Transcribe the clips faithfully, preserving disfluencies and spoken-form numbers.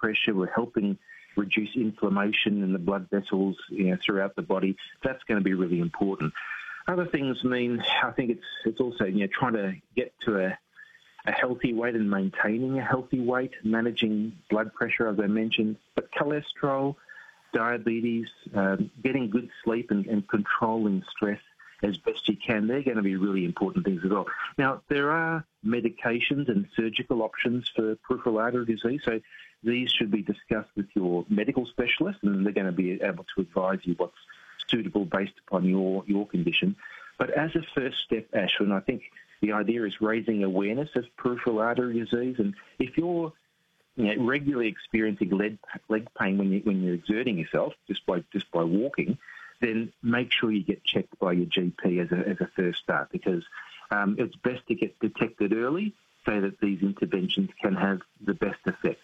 pressure. We're helping reduce inflammation in the blood vessels, you know, throughout the body. That's going to be really important. Other things mean, I think it's it's also, you know, trying to get to a, a healthy weight and maintaining a healthy weight, managing blood pressure, as I mentioned, but cholesterol, diabetes, um, getting good sleep and, and controlling stress as best you can, they're going to be really important things as well. Now, there are medications and surgical options for peripheral artery disease, so these should be discussed with your medical specialist, and they're going to be able to advise you what's suitable based upon your, your condition. But as a first step, Ashwin, I think the idea is raising awareness of peripheral artery disease, and if you're you know, regularly experiencing leg, leg pain when, you, when you're exerting yourself, just by just by walking, then make sure you get checked by your G P as a, as a first start, because um, it's best to get detected early so that these interventions can have the best effect.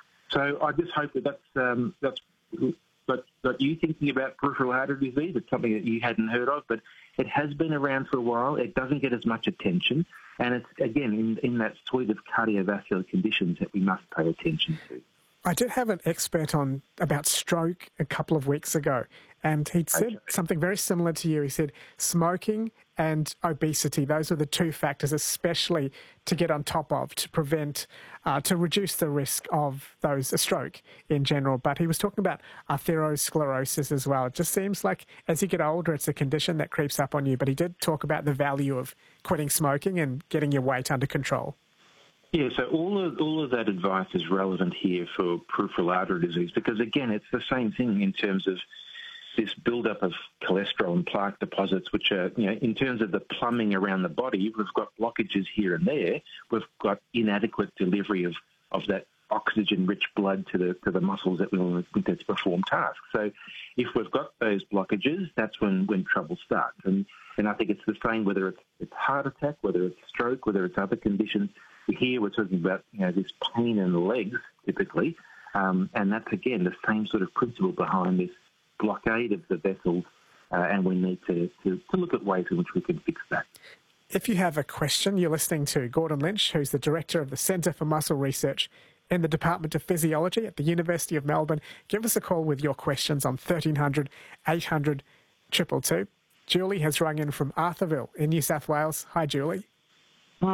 So I just hope that that's, um, that's got, got you thinking about peripheral artery disease. It's something that you hadn't heard of, but it has been around for a while. It doesn't get as much attention, and it's, again, in, in that suite of cardiovascular conditions that we must pay attention to. I did have an expert on about stroke a couple of weeks ago, and he said okay. something very similar to you. He said smoking and obesity, those are the two factors especially to get on top of to prevent, uh, to reduce the risk of those, a stroke in general. But he was talking about atherosclerosis as well. It just seems like as you get older, it's a condition that creeps up on you. But he did talk about the value of quitting smoking and getting your weight under control. Yeah, so all of, all of that advice is relevant here for peripheral artery disease because, again, it's the same thing in terms of this build-up of cholesterol and plaque deposits, which are, you know, in terms of the plumbing around the body, we've got blockages here and there. We've got inadequate delivery of, of that oxygen-rich blood to the to the muscles that we need to perform tasks. So if we've got those blockages, that's when, when trouble starts. And, and I think it's the same whether it's, it's heart attack, whether it's stroke, whether it's other conditions. Here we're talking about, you know, this pain in the legs, typically, um, and that's, again, the same sort of principle behind this blockade of the vessels, uh, and we need to, to, to look at ways in which we can fix that. If you have a question, you're listening to Gordon Lynch, who's the Director of the Centre for Muscle Research in the Department of Physiology at the University of Melbourne. Give us a call with your questions on thirteen hundred, eight hundred, two two two. Julie has rung in from Arthurville in New South Wales. Hi, Julie.